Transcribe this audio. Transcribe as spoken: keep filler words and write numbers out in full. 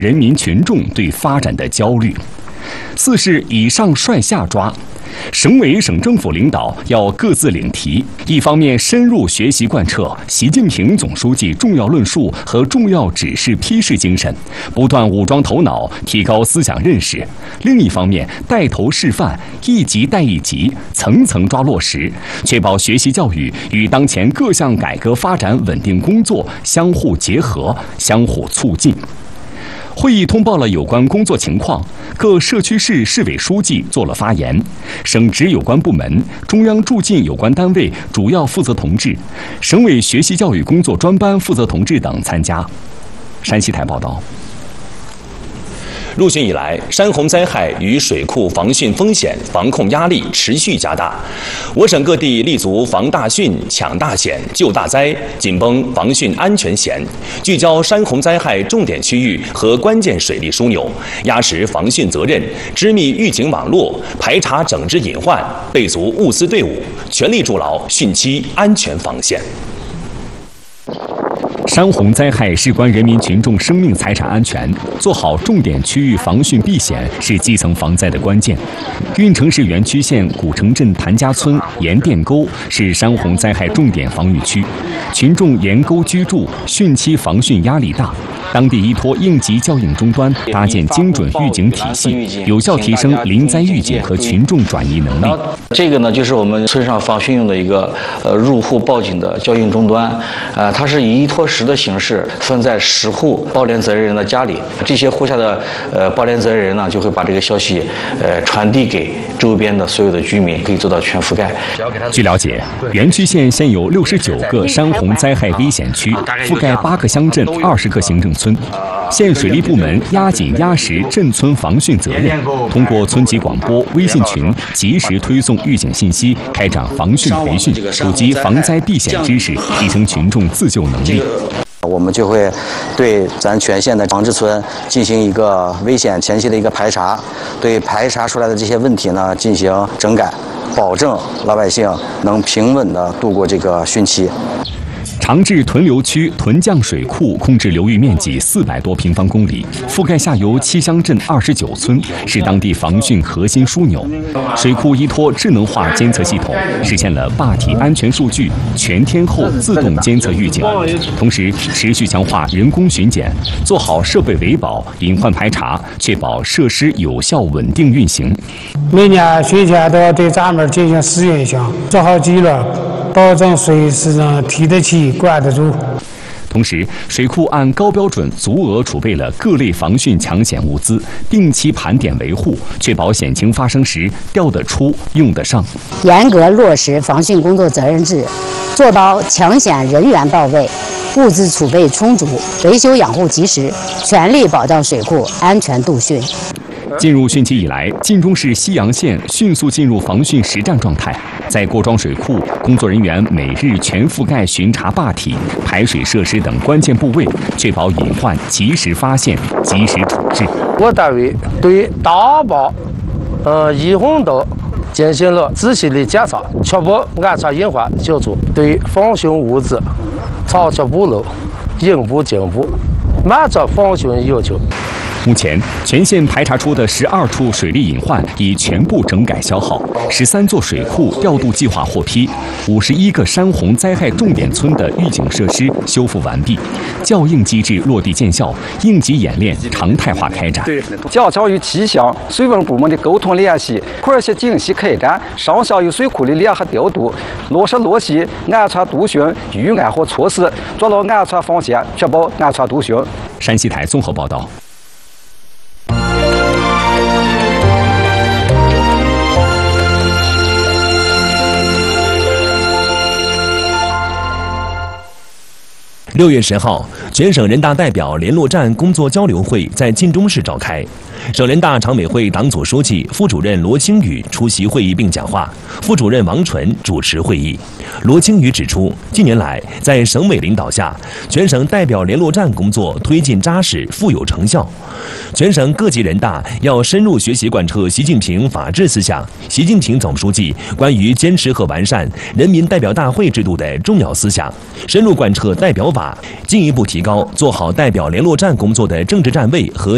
人民群众对发展的焦虑。四是以上率下抓。省委省政府领导要各自领题，一方面深入学习贯彻习近平总书记重要论述和重要指示批示精神，不断武装头脑，提高思想认识；另一方面带头示范，一级带一级，层层抓落实，确保学习教育与当前各项改革发展稳定工作相互结合、相互促进。会议通报了有关工作情况，各社区市市委书记做了发言，省直有关部门、中央驻晋有关单位主要负责同志、省委学习教育工作专班负责同志等参加。山西台报道。 入汛以来，山洪灾害与水库防汛风险防控压力持续加大。我省各地立足防大汛、抢大险、救大灾，紧绷防汛安全线，聚焦山洪灾害重点区域和关键水利枢纽，压实防汛责任，织密预警网络，排查整治隐患，备足物资队伍，全力筑牢汛期安全防线。 山洪灾害事关人民群众生命财产安全，做好重点区域防汛避险是基层防灾的关键。运城市垣曲县古城镇谭家村盐店沟是山洪灾害重点防御区，群众沿沟居住，汛期防汛压力大。当地依托应急效应终端，搭建精准预警体系，有效提升临灾预警和群众转移能力。 这个呢，就是我们村上防汛用的一个呃入户报警的效应终端，呃，它是以依托实的形式分在十户报联责任人的家里，这些户下的呃报联责任人呢，就会把这个消息呃传递给周边的所有的居民，可以做到全覆盖。 据了解，垣曲县现有六十九个山洪灾害危险区，覆盖八个乡镇、二十个行政村。县水利部门压紧压实镇村防汛责任，通过村级广播、微信群及时推送预警信息，开展防汛培训，普及防灾避险知识，提升群众自救能力。 我们就会对咱全县的防治村进行一个危险前期的一个排查，对排查出来的这些问题呢进行整改，保证老百姓能平稳地度过这个汛期。 长治屯留区屯降水库控制流域面积四百多平方公里，覆盖下游七乡镇二十九村，是当地防汛核心枢纽。水库依托智能化监测系统，实现了坝体安全数据全天候自动监测预警，同时持续强化人工巡检，做好设备维保、隐患排查，确保设施有效稳定运行。 每年汛前都要对闸门进行试运行，做好纪律，保证水是能提得起、管得住。 同时，水库按高标准足额储备了各类防汛抢险物资，定期盘点维护，确保险情发生时调得出、用得上。 严格落实防汛工作责任制，做到抢险人员到位、物资储备充足、维修养护及时，全力保障水库安全度汛。 进入汛期以来，晋中市西阳县迅速进入防汛实战状态。在郭庄水库，工作人员每日全覆盖巡查坝体、排水设施等关键部位，确保隐患及时发现、及时处置。 我单位对大坝、呃溢洪道进行了仔细的检查，确保安全隐患消除，对防汛物资查缺补漏、应补尽补，满足防汛要求。 目前，全县排查出的十二处水利隐患已全部整改消耗，十三座水库调度计划获批，五十一个山洪灾害重点村的预警设施修复完毕，校应机制落地见效，应急演练常态化开展。 加强与气象、水文部门的沟通联系，快些精细开展上下游水库的联合调度，落实落细安全度汛预案和措施，做到安全防线，确保安全度汛。 山西台综合报道。 六月十号，全省人大代表联络站工作交流会在晋中市召开。省人大常委会党组书记、副主任罗清宇出席会议并讲话，副主任王纯主持会议。罗清宇指出，近年来在省委领导下，全省代表联络站工作推进扎实、富有成效。全省各级人大要深入学习贯彻习近平法治思想、习近平总书记关于坚持和完善人民代表大会制度的重要思想，深入贯彻代表法，进一步提高做好代表联络站工作的政治站位和